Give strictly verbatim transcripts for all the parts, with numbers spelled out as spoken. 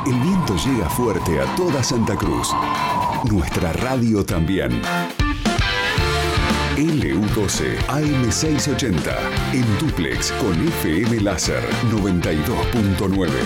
El viento llega fuerte a toda Santa Cruz. Nuestra radio también. L U doce A M seiscientos ochenta. En dúplex con F M Láser noventa y dos punto nueve.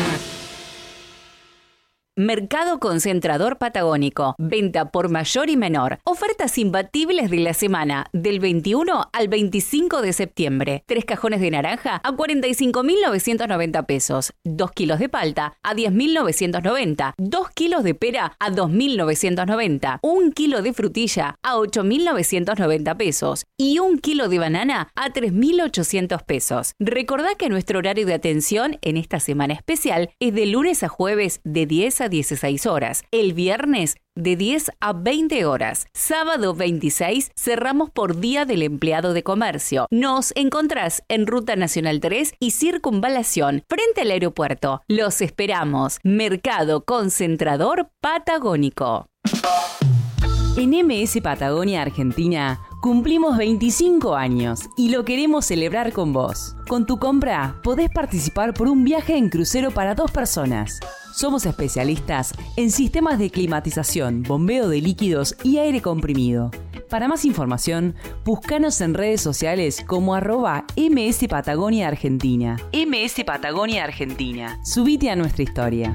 Mercado Concentrador Patagónico. Venta por mayor y menor. Ofertas imbatibles de la semana del veintiuno al veinticinco de septiembre. Tres cajones de naranja a cuarenta y cinco mil novecientos noventa pesos. Dos kilos de palta a diez mil novecientos noventa. Dos kilos de pera a dos mil novecientos noventa. Un kilo de frutilla a ocho mil novecientos noventa pesos. Y un kilo de banana a tres mil ochocientos pesos. Recordá que nuestro horario de atención en esta semana especial es de lunes a jueves de diez a dieciséis horas. El viernes de diez a veinte horas. Sábado veintiséis cerramos por Día del Empleado de Comercio. Nos encontrás en Ruta Nacional tres y Circunvalación, frente al aeropuerto. Los esperamos. Mercado Concentrador Patagónico. En M S Patagonia Argentina cumplimos veinticinco años y lo queremos celebrar con vos. Con tu compra podés participar por un viaje en crucero para dos personas. Somos especialistas en sistemas de climatización, bombeo de líquidos y aire comprimido. Para más información, búscanos en redes sociales como arroba M S Patagonia Argentina. M S Patagonia Argentina. Subite a nuestra historia.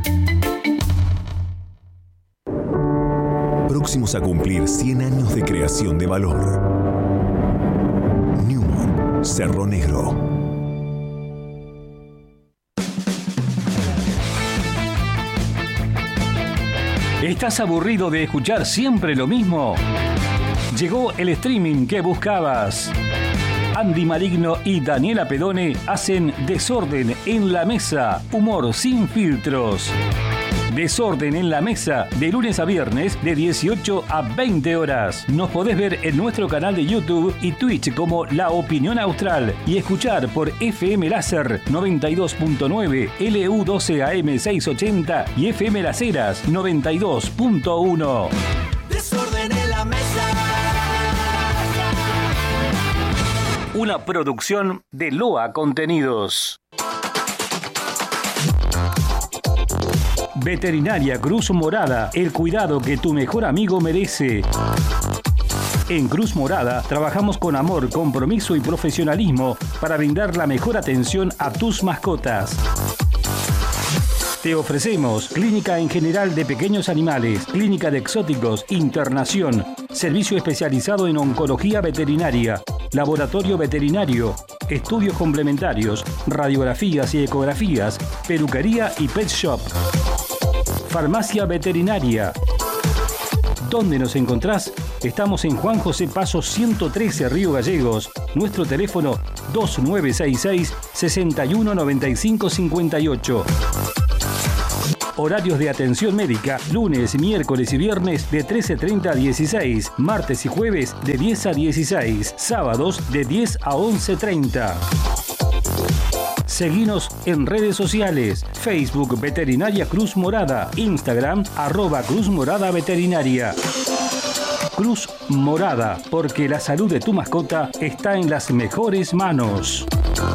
Próximos a cumplir cien años de creación de valor. Newmont, Cerro Negro. ¿Estás aburrido de escuchar siempre lo mismo? Llegó el streaming que buscabas. Andy Maligno y Daniela Pedone hacen Desorden en la Mesa, humor sin filtros. Desorden en la Mesa, de lunes a viernes, de dieciocho a veinte horas. Nos podés ver en nuestro canal de YouTube y Twitch como La Opinión Austral y escuchar por F M Láser noventa y dos punto nueve, L U doce A M seiscientos ochenta y F M Las Heras noventa y dos punto uno. Desorden en la Mesa. Una producción de Loa Contenidos. Veterinaria Cruz Morada, el cuidado que tu mejor amigo merece. En Cruz Morada trabajamos con amor, compromiso y profesionalismo para brindar la mejor atención a tus mascotas. Te ofrecemos clínica en general de pequeños animales, clínica de exóticos, internación, servicio especializado en oncología veterinaria, laboratorio veterinario, estudios complementarios, radiografías y ecografías, peluquería y pet shop. Farmacia veterinaria. ¿Dónde nos encontrás? Estamos en Juan José Paso ciento trece, Río Gallegos. Nuestro teléfono dos nueve seis seis, seis uno nueve cinco cinco ocho. Horarios de atención médica, lunes, miércoles y viernes de trece treinta a dieciséis, martes y jueves de diez a dieciséis, sábados de diez a once treinta. Seguinos en redes sociales, Facebook Veterinaria Cruz Morada, Instagram arroba Cruz Morada Veterinaria. Cruz Morada, porque la salud de tu mascota está en las mejores manos.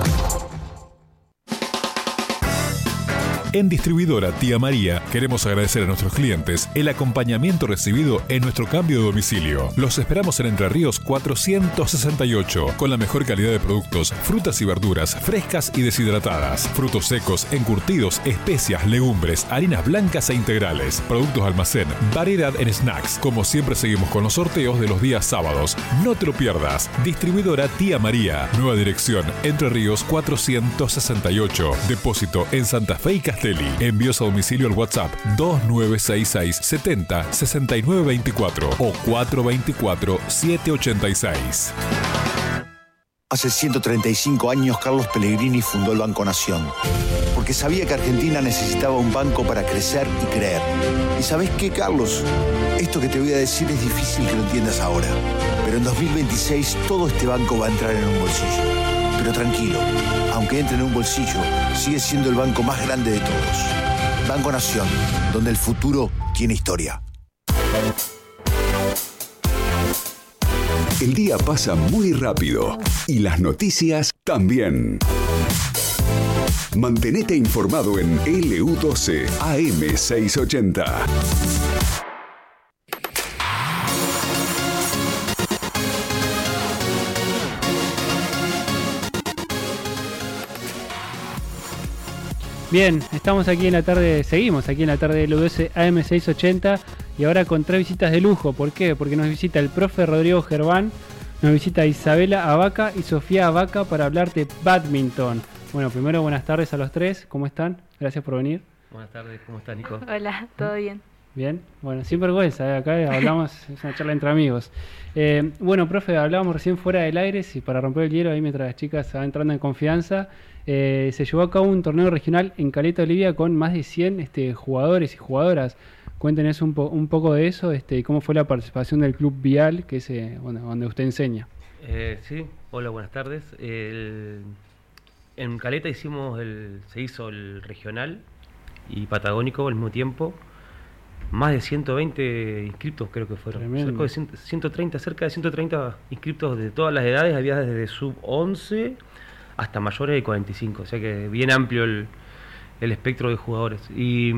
En Distribuidora Tía María queremos agradecer a nuestros clientes el acompañamiento recibido en nuestro cambio de domicilio. Los esperamos en Entre Ríos cuatrocientos sesenta y ocho, con la mejor calidad de productos, frutas y verduras frescas y deshidratadas, frutos secos, encurtidos, especias, legumbres, harinas blancas e integrales, productos almacén, variedad en snacks. Como siempre seguimos con los sorteos de los días sábados. No te lo pierdas. Distribuidora Tía María. Nueva dirección, Entre Ríos cuatrocientos sesenta y ocho. Depósito en Santa Fe y Castelli. Envíos a domicilio al WhatsApp dos nueve seis seis, setenta, sesenta y nueve veinticuatro o cuatro veinticuatro, setecientos ochenta y seis. Hace ciento treinta y cinco años Carlos Pellegrini fundó el Banco Nación, porque sabía que Argentina necesitaba un banco para crecer y creer. ¿Y sabés qué, Carlos? Esto que te voy a decir es difícil que lo entiendas ahora, pero en dos mil veintiséis todo este banco va a entrar en un bolsillo. Pero tranquilo, aunque entre en un bolsillo, sigue siendo el banco más grande de todos. Banco Nación, donde el futuro tiene historia. El día pasa muy rápido y las noticias también. Mantenete informado en L U doce A M seiscientos ochenta. Bien, estamos aquí en la tarde, seguimos aquí en la tarde de L U doce A M seiscientos ochenta y ahora con tres visitas de lujo. ¿Por qué? Porque nos visita el profe Rodrigo Gerván, nos visita Isabela Abaca y Sofía Abaca para hablar de bádminton. Bueno, primero buenas tardes a los tres, ¿cómo están? Gracias por venir. Buenas tardes, ¿cómo estás, Nico? Hola, ¿todo bien? Bien, bueno, sin vergüenza, ¿eh? Acá hablamos, es una charla entre amigos. Eh, bueno, profe, hablábamos recién fuera del aire, si para romper el hielo ahí mientras las chicas van entrando en confianza. Eh, se llevó a cabo un torneo regional en Caleta Olivia con más de cien este, jugadores y jugadoras. Cuéntenos un, po un poco de eso este, y cómo fue la participación del Club Vial, que es eh, bueno, donde usted enseña. Eh, sí, hola, buenas tardes. El, en Caleta hicimos el, se hizo el regional y patagónico al mismo tiempo. Más de ciento veinte inscriptos creo que fueron. Cerca de ciento treinta, cerca de ciento treinta inscriptos de todas las edades, había desde sub once hasta mayores de cuarenta y cinco, o sea que bien amplio el, el espectro de jugadores. Y,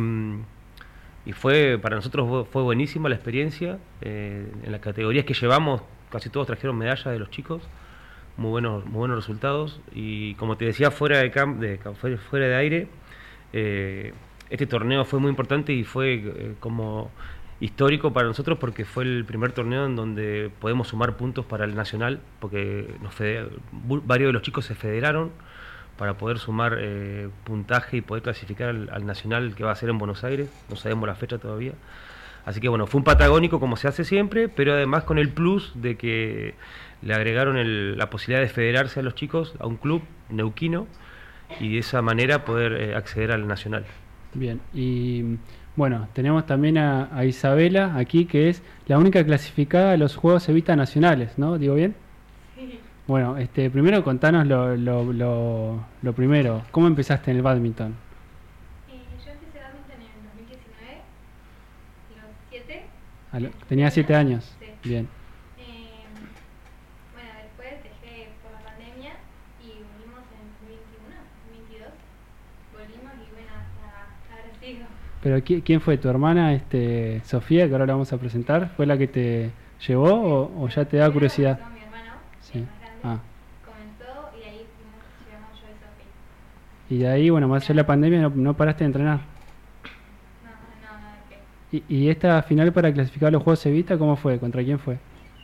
y fue para nosotros fue buenísima la experiencia. Eh, en las categorías que llevamos, casi todos trajeron medallas de los chicos, muy buenos, muy buenos resultados. Y como te decía, fuera de, camp, de, fuera de aire, eh, este torneo fue muy importante y fue eh, como histórico para nosotros porque fue el primer torneo en donde podemos sumar puntos para el nacional, porque nos varios de los chicos se federaron para poder sumar eh, puntaje y poder clasificar al, al nacional que va a ser en Buenos Aires, no sabemos la fecha todavía. Así que bueno, fue un patagónico como se hace siempre, pero además con el plus de que le agregaron el, la posibilidad de federarse a los chicos a un club neuquino y de esa manera poder eh, acceder al nacional. Bien, y bueno, tenemos también a, a Isabela aquí, que es la única clasificada a los Juegos Evita Nacionales, ¿no? ¿Digo bien? Sí. Bueno, este, primero contanos lo, lo, lo, lo primero, ¿cómo empezaste en el bádminton? Eh, yo empecé bádminton en el dos mil diecinueve, a los siete. A lo, tenía siete años, sí. Bien. Eh, bueno, después dejé por la pandemia y volvimos en dos mil veintiuno, dos mil veintidós, volvimos y bueno, hasta ahora sigo. Pero ¿quién fue? ¿Tu hermana este, Sofía, que ahora la vamos a presentar? ¿Fue la que te llevó o, o ya te da curiosidad? No, mi hermano, sí. Más grande, ah. comenzó y ahí fuimos, llevamos yo y Sofía. Y de ahí, bueno, más allá de la pandemia, no, no paraste de entrenar. No, no, no, ¿de qué? ¿Y, y esta final para clasificar a los Juegos Evita, cómo fue? ¿Contra quién fue? Eh,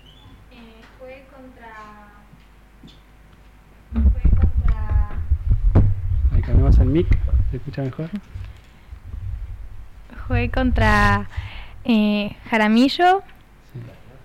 fue contra... Fue contra... Ahí cambiamos al mic, ¿se escucha mejor? Jugué contra eh, Jaramillo. Sí.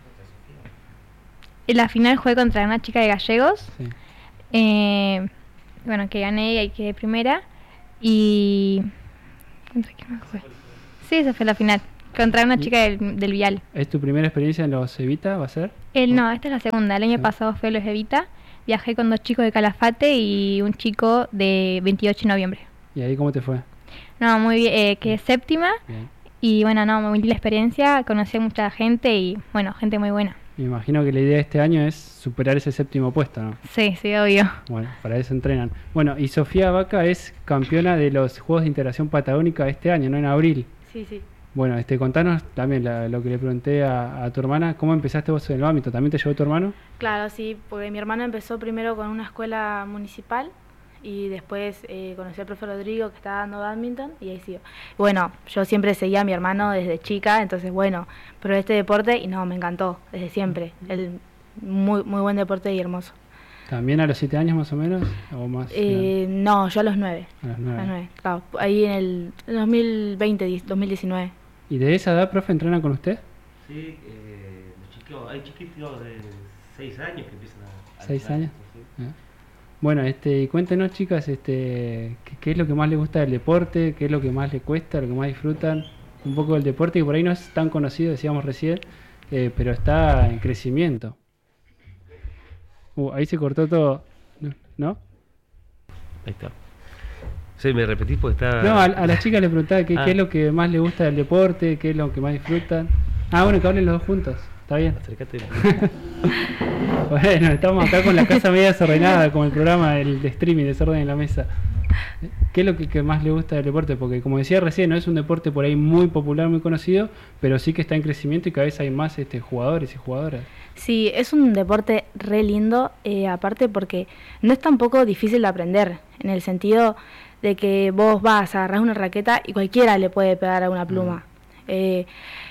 En la final jugué contra una chica de Gallegos. Sí. Eh, bueno, que gané y quedé primera. Y... ¿Contra quién más jugué? Sí, esa fue la final. Contra una chica del, del Vial. ¿Es tu primera experiencia en los Evita, va a ser? El, no, esta es la segunda. El año sí. pasado fue los Evita. Viajé con dos chicos de Calafate y un chico de veintiocho de noviembre. ¿Y ahí cómo te fue? No, muy bien, eh, quedé séptima. Bien. Y bueno, no, muy linda la experiencia, conocí a mucha gente y bueno, gente muy buena. Me imagino que la idea de este año es superar ese séptimo puesto, ¿no? Sí, sí, obvio. Bueno, para eso entrenan. Bueno, y Sofía Abaca es campeona de los Juegos de Integración Patagónica este año, ¿no? En abril. Sí, sí. Bueno, este, contanos también la, lo que le pregunté a, a tu hermana, ¿cómo empezaste vos en el bádminton? ¿También te llevó tu hermano? Claro, sí, porque mi hermano empezó primero con una escuela municipal y después eh, conocí al profe Rodrigo que estaba dando bádminton y ahí siguió. Bueno, yo siempre seguía a mi hermano desde chica, entonces bueno, pero este deporte y no, me encantó desde siempre, el muy muy buen deporte y hermoso. ¿También a los siete años más o menos? ¿O más? Eh, no, yo a los nueve. A los nueve. A los nueve, claro, ahí en el dos mil veinte, dos mil diecinueve. ¿Y de esa edad, profe, entrenan con usted? Sí, eh, los chicos, hay chiquitos de seis años que empiezan a... a ¿seis años? Sí. ¿Eh? Bueno, este, cuéntenos, chicas, este, ¿qué, qué es lo que más les gusta del deporte, qué es lo que más les cuesta, lo que más disfrutan, un poco del deporte que por ahí no es tan conocido, decíamos recién, eh, pero está en crecimiento. Uh, ahí se cortó todo, ¿no? Ahí está. Sí, me repetís porque está... No, a, a las chicas les preguntaba qué, ah. qué es lo que más les gusta del deporte, qué es lo que más disfrutan. Ah, bueno, que hablen los dos juntos, está bien. Acércate. Bueno, estamos acá con la casa media desordenada, como el programa del, de streaming, Desorden en la Mesa. ¿Qué es lo que, que más le gusta del deporte? Porque como decía recién, no es un deporte por ahí muy popular, muy conocido, pero sí que está en crecimiento y cada vez hay más este, jugadores y jugadoras. Sí, es un deporte re lindo, eh, aparte porque no es tampoco difícil de aprender, en el sentido de que vos vas a agarrar una raqueta y cualquiera le puede pegar a una pluma. Mm. Eh,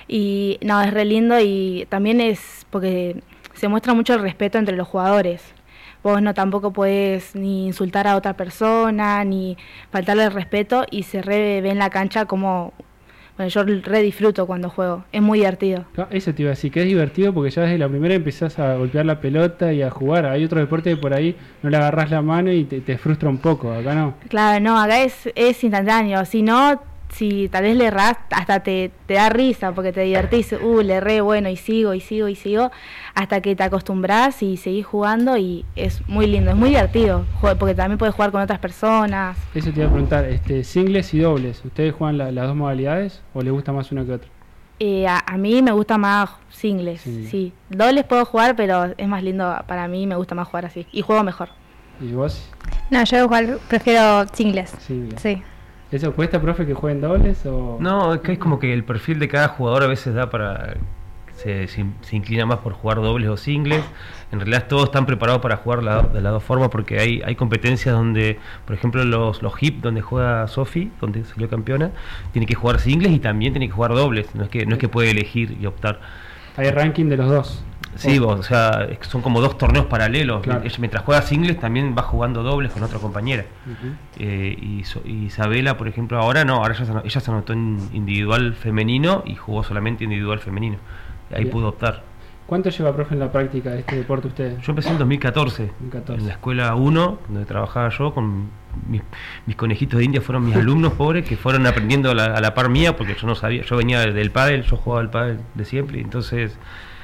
y no, es re lindo y también es porque se muestra mucho el respeto entre los jugadores. Vos no tampoco podés ni insultar a otra persona, ni faltarle el respeto, y se re ve en la cancha como... Bueno, yo re disfruto cuando juego, es muy divertido. Eso te iba a decir, que es divertido porque ya desde la primera empezás a golpear la pelota y a jugar. Hay otro deporte que por ahí no le agarrás la mano y te, te frustra un poco, acá no. Claro, no, acá es, es instantáneo, si no... Si tal vez le errás, hasta te, te da risa porque te divertís, uh, le erré, bueno, y sigo, y sigo, y sigo, hasta que te acostumbras y seguís jugando y es muy lindo, es muy divertido, porque también puedes jugar con otras personas. Eso te iba a preguntar, este, singles y dobles, ¿ustedes juegan la, las dos modalidades o les gusta más una que otra? Eh, a, a mí me gusta más singles, sí. sí. Dobles puedo jugar, pero es más lindo para mí, me gusta más jugar así, y juego mejor. ¿Y vos? No, yo igual prefiero singles, singles. Sí. ¿Eso cuesta, profe, que jueguen dobles? O... No, es que es como que el perfil de cada jugador a veces da para... Se, se, se inclina más por jugar dobles o singles. En realidad todos están preparados para jugar la, de las dos formas porque hay, hay competencias donde, por ejemplo, los, los hip, donde juega Sofi, donde salió campeona, tiene que jugar singles y también tiene que jugar dobles. No es que, no es que puede elegir y optar. Hay ranking de los dos. Sí, vos, o sea, son como dos torneos paralelos. Claro. Ella, mientras juega singles también va jugando dobles con otra compañera. Uh-huh. eh, y, so, y Isabela, por ejemplo, ahora no, ahora ella se, ella se anotó en individual femenino y jugó solamente individual femenino. Ahí Bien. Pudo optar. ¿Cuánto lleva, profe, en la práctica de este deporte usted? Yo empecé en dos mil catorce, dos mil catorce. En la escuela uno, donde trabajaba yo, con mis, mis conejitos de India, fueron mis alumnos pobres, que fueron aprendiendo a la, a la par mía, porque yo no sabía, yo venía del pádel, yo jugaba al pádel de siempre, y entonces...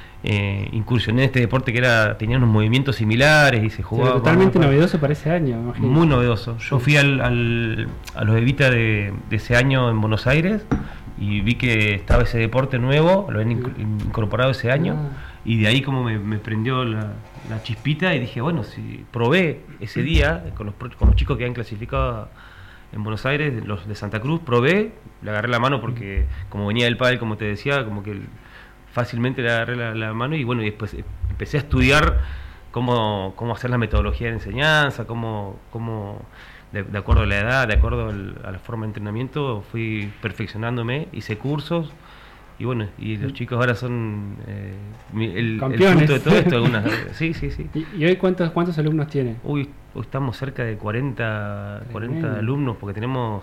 Eh, incursioné en este deporte que era tenía unos movimientos similares y se jugaba. Sí, totalmente novedoso para ese año, imagino. Muy novedoso. Yo fui al, al, a los Evita de, de ese año en Buenos Aires y vi que estaba ese deporte nuevo, lo habían incorporado ese año, ah. y de ahí como me, me prendió la, la chispita y dije, bueno, si probé ese día con los, con los chicos que habían clasificado en Buenos Aires, los de Santa Cruz, probé, le agarré la mano porque como venía del pádel, como te decía, como que... El, fácilmente le agarré la, la mano y bueno, y después empecé a estudiar cómo, cómo hacer la metodología de enseñanza, cómo, cómo de, de acuerdo a la edad, de acuerdo al, a la forma de entrenamiento, fui perfeccionándome, hice cursos y bueno, y los chicos ahora son eh, el, campeones. El fruto de todo esto. Algunas, sí, sí, sí. ¿Y, y hoy cuántos, cuántos alumnos tiene? Uy, hoy estamos cerca de cuarenta, cuarenta alumnos porque tenemos...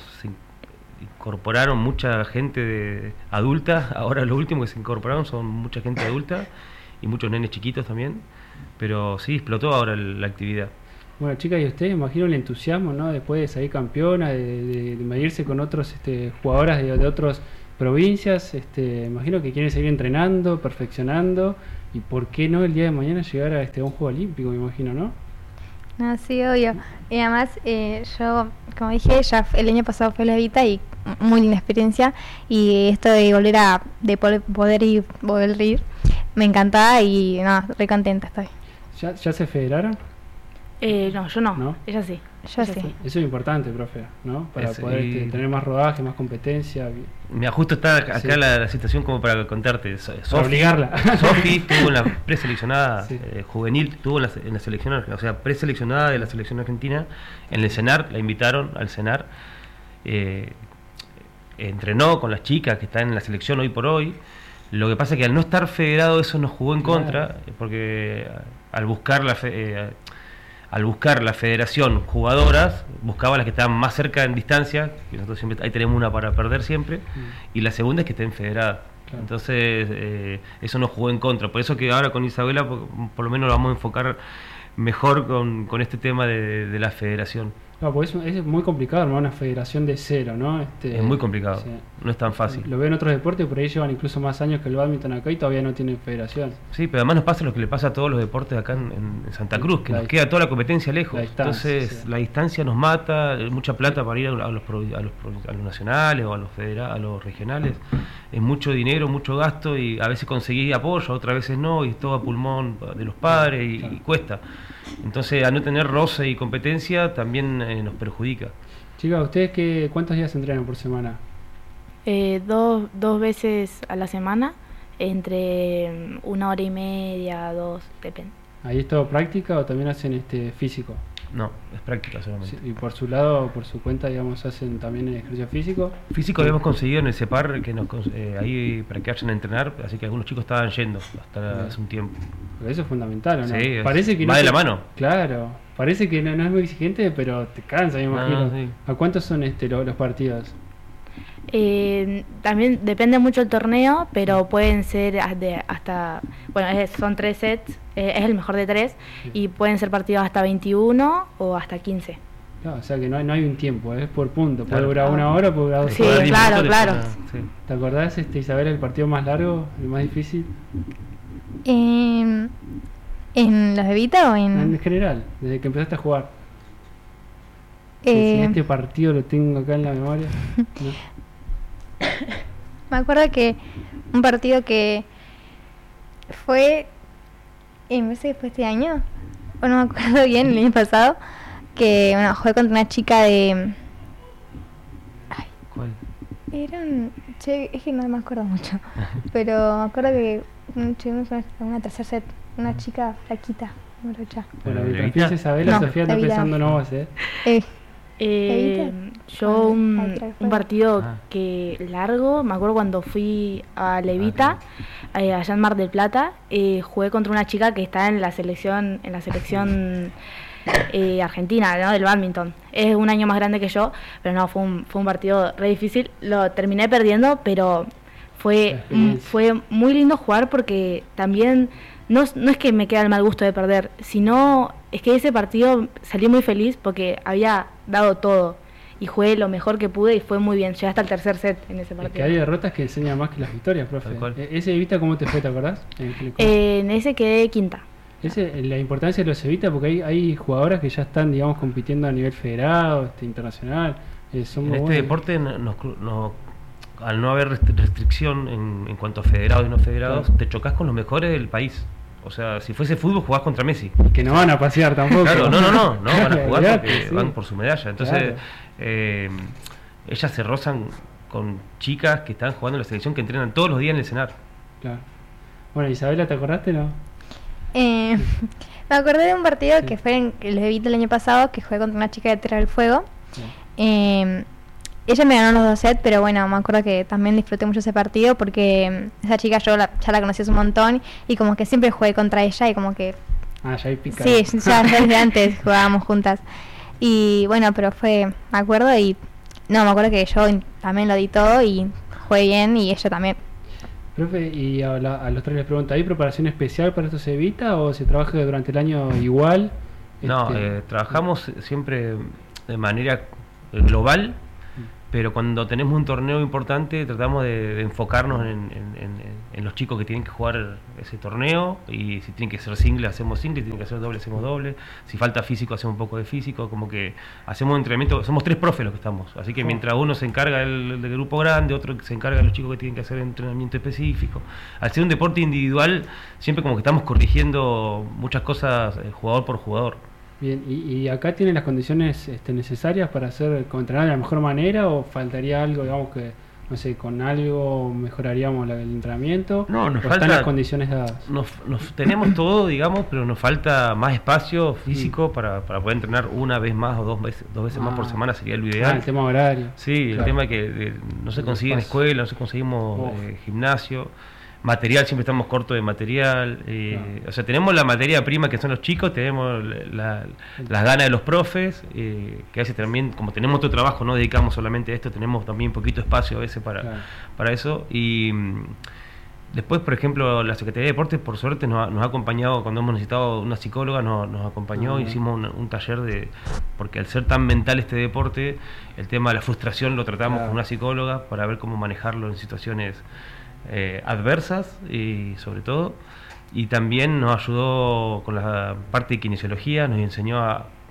incorporaron mucha gente de, adulta, ahora lo último que se incorporaron son mucha gente adulta y muchos nenes chiquitos también, pero sí, explotó ahora el, la actividad. Bueno, chicas, y ustedes, imagino el entusiasmo, ¿no? Después de salir campeona, de, de, de medirse con otros este, jugadoras de, de otras provincias, este, imagino que quieren seguir entrenando, perfeccionando, y por qué no el día de mañana llegar a este, a un juego olímpico, me imagino, ¿no? No, sí, obvio. Y además, eh, yo, como dije, ya el año pasado fue la Evita y muy linda experiencia. Y esto de volver a de poder ir, poder ir, me encantaba y nada, no, re contenta estoy. ¿Ya, ya se federaron? Eh, no, yo no, ¿No? ella sí. Yo ella sí. sí. Eso es importante, profe, ¿no? Para es, poder y... este, tener más rodaje, más competencia. Mira, justo está acá sí. la, la situación como para contarte. Sofi, para obligarla. Sofi tuvo en la preseleccionada sí. eh, juvenil, tuvo en la, en la selección, o sea, preseleccionada de la selección argentina en el CENAR, la invitaron al CENAR. Eh, entrenó con las chicas que están en la selección hoy por hoy. Lo que pasa es que al no estar federado eso nos jugó en contra, claro. porque al buscar la fe, eh, al buscar la federación jugadoras, buscaba las que estaban más cerca en distancia, que nosotros siempre ahí tenemos una para perder siempre, mm. y la segunda es que estén federadas. Claro. Entonces eh, eso nos jugó en contra. Por eso que ahora con Isabela por, por lo menos lo vamos a enfocar mejor con, con este tema de, de la federación. No, pues es, es muy complicado armar una federación de cero, ¿no? Este, es muy complicado, sí. No es tan fácil. Lo veo en otros deportes, por ahí llevan incluso más años que el bádminton acá y todavía no tienen federación. Sí, pero además nos pasa lo que le pasa a todos los deportes acá en, en Santa Cruz, que la nos queda toda la competencia lejos. La Entonces sí. la distancia nos mata, mucha plata para ir a los, a los, a los, a los nacionales o a los, federa, a los regionales. Es mucho dinero, mucho gasto y a veces conseguís apoyo, otras veces no, y es todo a pulmón de los padres y, claro. y cuesta. Entonces, a no tener roce y competencia también eh, nos perjudica. Chicas, ¿ustedes qué, cuántos días entrenan por semana? Eh, dos, dos veces a la semana, entre una hora y media, dos, depende. ¿Ahí es todo práctica o también hacen este físico? No, es práctica solamente. Sí, y por su lado, por su cuenta, digamos, hacen también ejercicio físico. Físico habíamos conseguido en el CEPAR que nos eh, ahí para que vayan a entrenar, así que algunos chicos estaban yendo hasta Bien. hace un tiempo. Pero eso es fundamental, ¿o no? Sí, parece que va no de te- la mano. Claro, parece que no, no es muy exigente, pero te cansa, me No, imagino. no, sí. ¿A cuántos son este lo- los partidos? Eh, también depende mucho el torneo, pero pueden ser a- de hasta, bueno, es- son tres sets, eh, es el mejor de tres, y pueden ser partidos hasta veintiuno o hasta quince. Claro, o sea que no hay, no hay un tiempo, es por punto. Puede Claro. durar una hora, puede durar dos Sí, horas. diez claro, minutos claro. después, sí. ¿Te acordás, este, Isabel, el partido más largo, el más difícil? ¿En, en los de Vita o en...? En general, desde que empezaste a jugar. Si- si Eh, este partido lo tengo acá en la memoria. ¿no? Me acuerdo que un partido que fue, eh, me parece que fue este año, o no me acuerdo bien, el año pasado, que bueno, jugué contra una chica de... ¿Cuál? Era un... Che, es que no me acuerdo mucho, pero me acuerdo que mm, tuvimos una, una tercer set, una chica flaquita, morocha. Bueno, ¿De mientras Vita? piensa Isabela, No, Sofía está de Vita. pensando no vos, ¿eh? Eh, Eh, ¿Levita? yo Ah, un, ah, claro, un partido Ah. que largo, me acuerdo cuando fui a Levita, eh, allá en Mar del Plata, eh, jugué contra una chica que está en la selección, en la selección eh, argentina, ¿no? Del bádminton. Es un año más grande que yo, pero no, fue un, fue un partido re difícil. Lo terminé perdiendo, pero fue, La experiencia. fue muy lindo jugar porque también no, no es que me queda el mal gusto de perder, sino es que ese partido salí muy feliz porque había dado todo y jugué lo mejor que pude y fue muy bien. Llegué hasta el tercer set en ese Es que partido. hay derrotas que enseñan más que las victorias, profe. Tal cual. E- ¿Ese Evita cómo te fue, te acordás? En el Telecom. Eh, en ese quedé quinta. Ese, la importancia de los Evita, porque hay, hay jugadoras que ya están, digamos, compitiendo a nivel federado, este, internacional. Eh, son En muy este buenas. deporte no- nos, cru- no- al no haber restri- restricción en, en cuanto a federados y no federados, Claro. te chocas con los mejores del país. O sea, si fuese fútbol jugás contra Messi. Que no van a pasear tampoco. Claro, no, no, no, no van a jugar Olvidate, porque sí. van por su medalla. Entonces, Claro. eh, ellas se rozan con chicas que están jugando en la selección que entrenan todos los días en el escenario. Claro. Bueno, Isabela, ¿te acordaste, no? eh, me acordé de un partido Sí. que fue en los de Vita el año pasado, que jugué contra una chica de Tierra del Fuego. Sí. Eh, ella me ganó los dos sets, pero bueno, me acuerdo que también disfruté mucho ese partido porque mm, esa chica yo la- ya la conocí hace un montón y como que siempre jugué contra ella y como que Ah, ya hay pica. sí, ya, ya desde antes jugábamos juntas. Y bueno, pero fue, me acuerdo y no, me acuerdo que yo in- también lo di todo y jugué bien y ella también. Profe, y a, la- a los tres les pregunto, ¿hay preparación especial para estos Evita o se trabaja durante el año igual? No, Este, eh, trabajamos siempre de manera eh, global, pero cuando tenemos un torneo importante tratamos de, de enfocarnos en, en- en- en los chicos que tienen que jugar ese torneo, y si tienen que ser single hacemos single, si tienen que hacer doble hacemos doble, si falta físico hacemos un poco de físico, como que hacemos entrenamiento, somos tres profes los que estamos, así que Oh. mientras uno se encarga del, del grupo grande, otro se encarga de los chicos que tienen que hacer entrenamiento específico. Al ser un deporte individual, siempre como que estamos corrigiendo muchas cosas eh, jugador por jugador. Bien, ¿y, y acá tienen las condiciones este, necesarias para hacer como entrenar de la mejor manera o faltaría algo, digamos que, no sé, con algo mejoraríamos la- el entrenamiento? No, nos ¿O falta- están las condiciones dadas? Nos, nos tenemos todo, digamos, pero nos falta más espacio físico para, para poder entrenar una vez más o dos veces, dos veces más por Ah. semana sería lo Ah, ideal. el tema horario. Sí, el Claro. tema que eh, no se El consigue en espacio. escuela, no se conseguimos Oh. eh, gimnasio. Material, siempre estamos cortos de material. eh, Claro. O sea, tenemos la materia prima que son los chicos, tenemos la- las ganas de los profes, eh, que a veces también, como tenemos otro trabajo, no dedicamos solamente a esto, tenemos también poquito espacio a veces para, Claro. para eso. Y mm, después, por ejemplo, la Secretaría de Deportes, por suerte, nos ha, nos ha acompañado, cuando hemos necesitado una psicóloga, nos, nos acompañó, Ah, bien. hicimos un, un taller de... Porque al ser tan mental este deporte, el tema de la frustración lo tratamos Claro. con una psicóloga para ver cómo manejarlo en situaciones eh, adversas, y sobre todo, y también nos ayudó con la parte de kinesiología, nos enseñó a,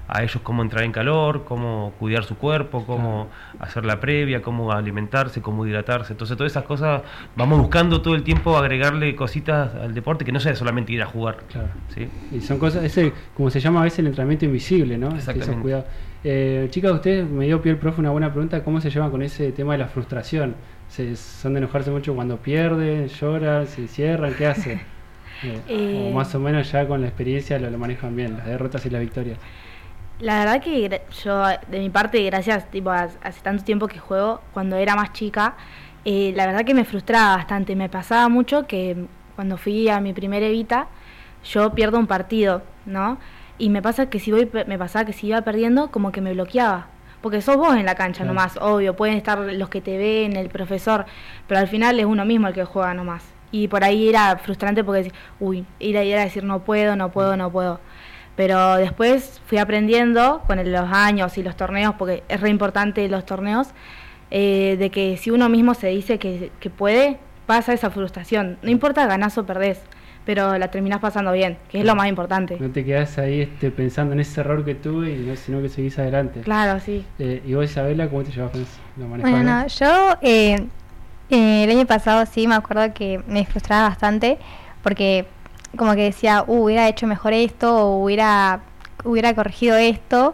a ellos cómo entrar en calor, cómo cuidar su cuerpo, cómo claro. hacer la previa, cómo alimentarse, cómo hidratarse. Entonces todas esas cosas vamos buscando todo el tiempo agregarle cositas al deporte que no sea solamente ir a jugar. Claro. ¿Sí? Y son cosas, ese, como se llama a veces el entrenamiento invisible, ¿no? Exactamente. Cuidado. Eh, chicas, usted me dio pie el profe una buena pregunta, ¿cómo se llevan con ese tema de la frustración? ¿Se, ¿Son de enojarse mucho cuando pierden, lloran, se cierran? ¿Qué hacen? Eh, Eh, o más o menos ya con la experiencia lo, lo manejan bien, las derrotas y las victorias. La verdad que yo, de mi parte, gracias, tipo, hace tanto tiempo que juego, cuando era más chica, eh, la verdad que me frustraba bastante. Me pasaba mucho que cuando fui a mi primer Evita, yo pierdo un partido, ¿no? Y me pasa que si voy, me pasaba que si iba perdiendo, como que me bloqueaba. Porque sos vos en la cancha claro. nomás, obvio, pueden estar los que te ven, el profesor, pero al final es uno mismo el que juega nomás. Y por ahí era frustrante porque decir, uy, ir a ir a decir no puedo, no puedo, no puedo. Pero después fui aprendiendo con el, los años y los torneos, porque es re importante los torneos, eh, de que si uno mismo se dice que, que puede, pasa esa frustración. No importa ganás o perdés, pero la terminás pasando bien, que es lo más importante. No te quedás ahí este, pensando en ese error que tuve, y no, sino que seguís adelante. Claro, sí. Eh, ¿Y vos, Isabela, cómo te llevas con eso? ¿Lo manejás Bueno, bien? no, yo eh, eh, el año pasado sí me acuerdo que me frustraba bastante, porque como que decía, uh, hubiera hecho mejor esto, o hubiera, hubiera corregido esto,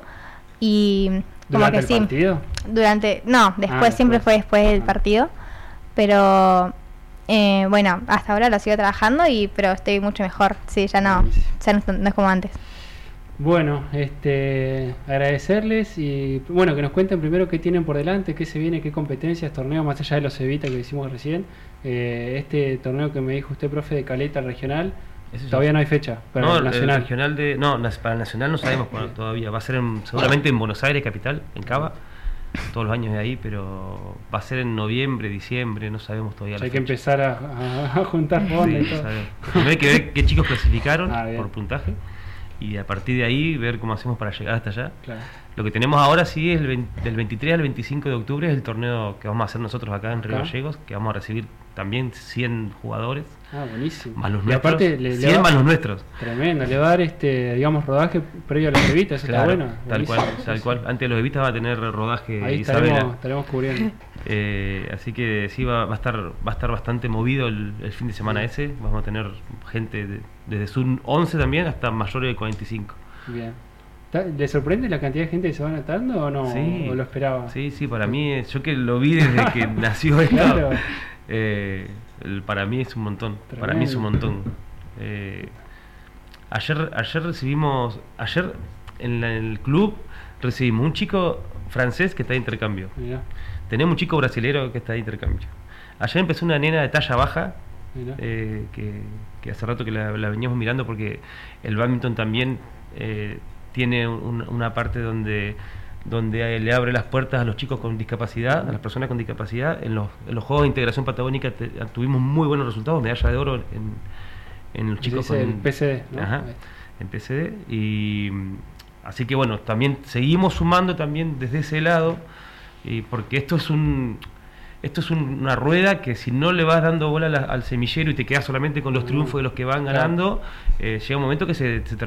y como ¿Durante que el sí. partido? Durante, no, después, Ah, siempre después. fue después del Ah. partido, pero eh, bueno, hasta ahora lo sigo trabajando, y pero estoy mucho mejor, sí, ya no, ya no, no es como antes. Bueno, este, agradecerles y bueno, que nos cuenten primero qué tienen por delante, qué se viene, qué competencias, torneos, más allá de los Evita que hicimos recién. Eh, este torneo que me dijo usted, profe, de Caleta regional, Eso todavía ya. no hay fecha, pero No, el el nacional. regional de, no, nas- para el nacional no sabemos cuándo todavía. Va a ser en- seguramente en Buenos Aires, capital, en Cava. Todos los años de ahí, pero va a ser en noviembre, diciembre, no sabemos todavía. Ya la hay que fecha. empezar a, a- a juntar fondos Sí, y todo. sabemos. Primero hay que ver qué chicos clasificaron Ah, bien. por puntaje y a partir de ahí ver cómo hacemos para llegar hasta allá. Claro. Lo que tenemos ahora sí es el veinte del veintitrés al veinticinco de octubre, es el torneo que vamos a hacer nosotros acá en Río Acá. Gallegos, que vamos a recibir también cien jugadores, Ah, buenísimo. más los Y nuestros. aparte le, le cien va- más los nuestros. Tremendo, le va a dar este, digamos, rodaje previo a las Evitas, eso Claro, está bueno. tal buenísimo. cual, tal cual. Antes de los Evitas va a tener rodaje Ahí Isabela. estaremos, estaremos cubriendo. Eh, así que sí va, va a estar va a estar bastante movido el, el fin de semana ese. Vamos a tener gente de- desde sub once también hasta mayores de cuarenta y cinco. Bien. ¿Ta- ¿Le sorprende la cantidad de gente que se va anotando o no? Sí. ¿O lo esperaba? Sí, sí, para mí, eh, yo que lo vi desde que nació esto, Claro. eh, el- para mí es un montón. Tremendo. Para mí es un montón. Eh, ayer, ayer recibimos, ayer en, la- en el club recibimos un chico francés que está de intercambio. Mirá, Tenemos un chico brasilero que está de intercambio. Ayer empezó una nena de talla baja, mirá. eh, que, que hace rato que la, la veníamos mirando porque el badminton también eh, tiene un- una parte donde donde eh, le abre las puertas a los chicos con discapacidad, a las personas con discapacidad. En los, en los Juegos de Integración Patagónica te- tuvimos muy buenos resultados, medalla de oro en, en los Se chicos dice con el P C D, ¿no? Ajá, en P C D. Y mm, así que bueno, también seguimos sumando también desde ese lado, y porque esto es un esto es un- una rueda que si no le vas dando bola a la- al semillero y te quedas solamente con los triunfos de los que van Claro. ganando, eh, llega un momento que se, se